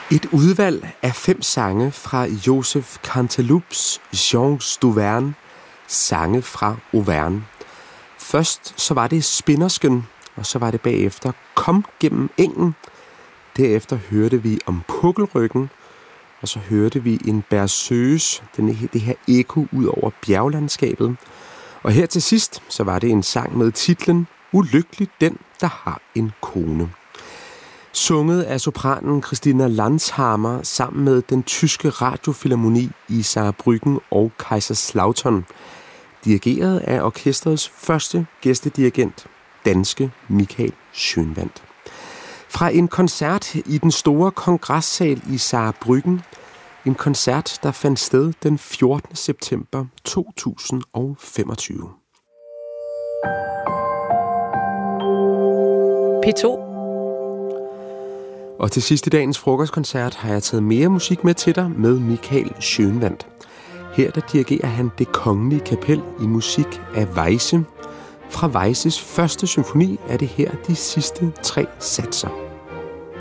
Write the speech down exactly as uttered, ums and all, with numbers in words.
Et udvalg af fem sange fra Joseph Cantelupes Jean d'Auvergne, sange fra Auvergne. Først så var det Spinnersken, og så var det bagefter Kom gennem engen. Derefter hørte vi om Pukkelryggen, og så hørte vi en berceuse, det her ekko ud over bjerglandskabet. Og her til sidst, så var det en sang med titlen Ulykkelig den, der har en kone. Sunget af sopranen Christina Landshammer sammen med den tyske radiofilharmoni i Saarbrücken og Kaiserslautern. Dirigeret af orkestrets første gæstedirigent, danske Michael Schønwandt. Fra en koncert i den store kongressal i Saarbrücken. En koncert, der fandt sted den fjortende september to tusind og femogtyve. P to. Og til sidst i dagens frokostkoncert har jeg taget mere musik med til dig med Michael Schønwandt. Her der dirigerer han Det Kongelige Kapel i musik af Weisse. Fra Weisses første symfoni er det her de sidste tre satser.